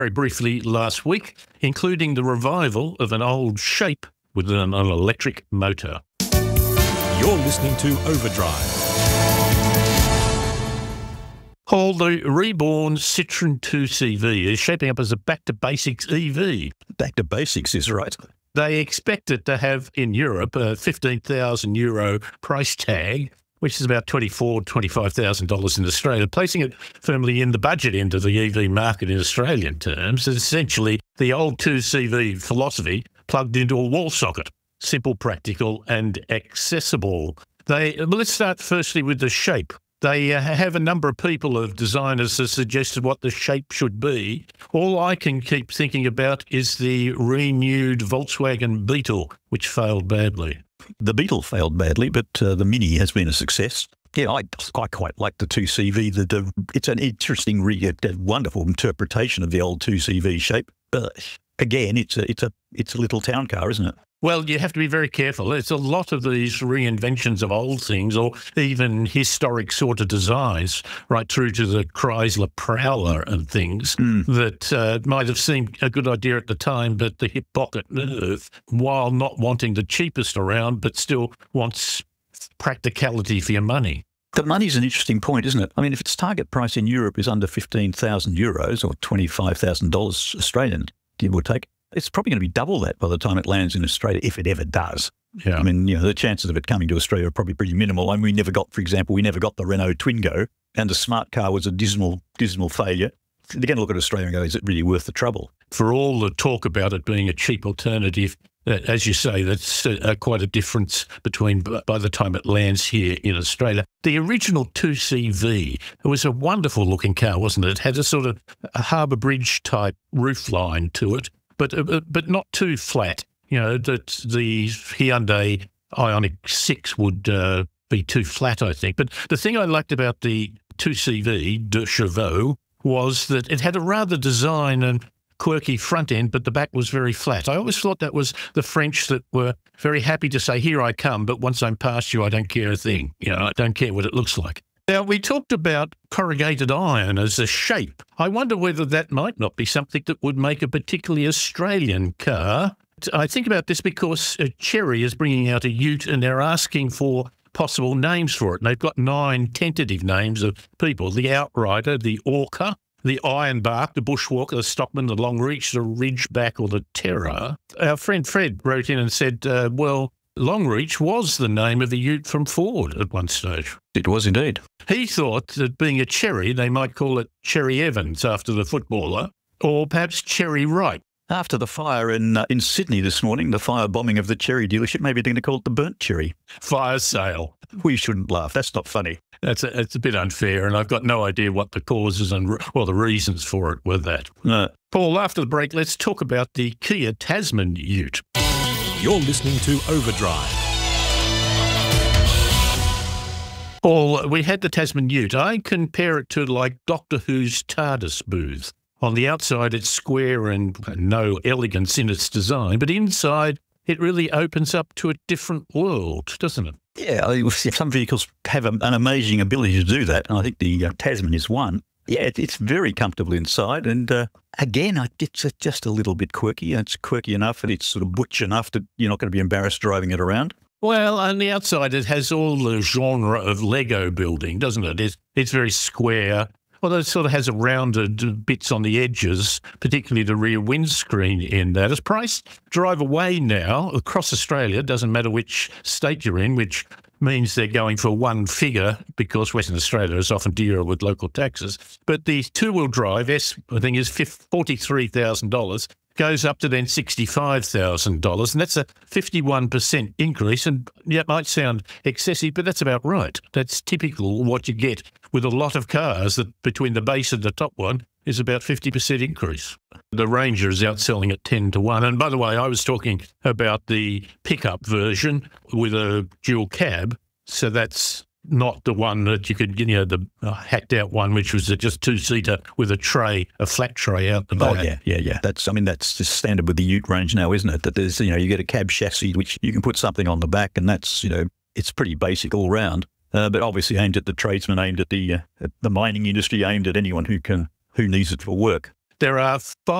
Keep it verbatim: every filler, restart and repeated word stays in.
very briefly last week, including the revival of an old shape with an, an electric motor. You're listening to Overdrive. Paul, the reborn Citroen two C V is shaping up as a back-to-basics E V. Back to basics is right. They expect it to have, in Europe, a fifteen thousand euro price tag, which is about twenty-four thousand dollars, twenty-five thousand dollars in Australia, placing it firmly in the budget end of the E V market in Australian terms. It's essentially the old two C V philosophy plugged into a wall socket. Simple, practical and accessible. They, well, let's start firstly with the shape. They uh, have a number of people, of designers, that suggested what the shape should be. All I can keep thinking about is the renewed Volkswagen Beetle, which failed badly. The Beetle failed badly, but uh, the Mini has been a success. Yeah, I, I quite like the two C V. The, the, it's an interesting, re, a wonderful interpretation of the old two C V shape. But again, it's a, it's a, it's a little town car, isn't it? Well, you have to be very careful. It's a lot of these reinventions of old things, or even historic sort of designs, right through to the Chrysler Prowler and things mm. that uh, might have seemed a good idea at the time, but the hip pocket nerve, while not wanting the cheapest around, but still wants practicality for your money. The money's an interesting point, isn't it? I mean, if its target price in Europe is under fifteen thousand euros or twenty-five thousand dollars Australian, give or take, it's probably going to be double that by the time it lands in Australia, if it ever does. Yeah. I mean, you know, the chances of it coming to Australia are probably pretty minimal. I mean, we never got, for example, we never got the Renault Twingo, and the smart car was a dismal, dismal failure. They're going to look at Australia and go, is it really worth the trouble? For all the talk about it being a cheap alternative, uh, as you say, that's uh, quite a difference between by the time it lands here in Australia. The original two C V, it was a wonderful looking car, wasn't it? It had a sort of a Harbour Bridge type roofline to it. But uh, but not too flat. You know, that the Hyundai Ioniq six would uh, be too flat, I think. But the thing I liked about the two C V de Chevaux was that it had a rather design and quirky front end, but the back was very flat. I always thought that was the French that were very happy to say, here I come, but once I'm past you, I don't care a thing. You know, I don't care what it looks like. Now, we talked about corrugated iron as a shape. I wonder whether that might not be something that would make a particularly Australian car. I think about this because uh, Chery is bringing out a ute and they're asking for possible names for it. And they've got nine tentative names of people: the Outrider, the Orca, the Ironbark, the Bushwalker, the Stockman, the Longreach, the Ridgeback or the Terror. Our friend Fred wrote in and said, uh, well, Longreach was the name of the ute from Ford at one stage. It was indeed. He thought that being a Cherry, they might call it Cherry Evans after the footballer, or perhaps Cherry Wright. After the fire in uh, in Sydney this morning, the fire bombing of the Cherry dealership, maybe they're going to call it the burnt cherry. Fire sale. We shouldn't laugh. That's not funny. That's a, it's a bit unfair, and I've got no idea what the causes and, well, the reasons for it were that. No. Paul, after the break, let's talk about the Kia Tasman ute. You're listening to Overdrive. Paul, we had the Tasman ute. I compare it to like Doctor Who's TARDIS booth. On the outside, it's square and no elegance in its design, but inside, it really opens up to a different world, doesn't it? Yeah, I, some vehicles have a, an amazing ability to do that, and I think the uh, Tasman is one. Yeah, it, it's very comfortable inside, and uh, again, I, it's just a little bit quirky. It's quirky enough and it's sort of butch enough that you're not going to be embarrassed driving it around. Well, on the outside, it has all the genre of Lego building, doesn't it? It's, it's very square. Well, it sort of has a rounded bits on the edges, particularly the rear windscreen in that. It's priced drive away now across Australia. Doesn't matter which state you're in, which means they're going for one figure because Western Australia is often dearer with local taxes. But the two-wheel drive, S, I think, is forty-three thousand dollars. Goes up to then sixty-five thousand dollars, and that's a fifty-one percent increase. And yeah, it might sound excessive, but that's about right. That's typical what you get with a lot of cars, that between the base and the top one is about fifty percent increase. The Ranger is outselling at ten to one. And by the way, I was talking about the pickup version with a dual cab, so that's not the one that you could, you know, the uh, hacked out one, which was a just two-seater with a tray, a flat tray out the back. Oh, yeah, yeah, yeah. That's, I mean, that's just standard with the ute range now, isn't it? That there's, you know, you get a cab chassis, which you can put something on the back, and that's, you know, it's pretty basic all round. Uh, but obviously aimed at the tradesman, aimed at the uh, at the mining industry, aimed at anyone who can who needs it for work. there are five